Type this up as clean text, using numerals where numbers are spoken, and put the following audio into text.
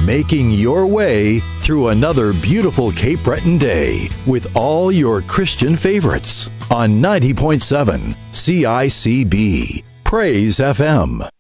making your way through another beautiful Cape Breton day with all your Christian favorites on 90.7 CICB Praise FM.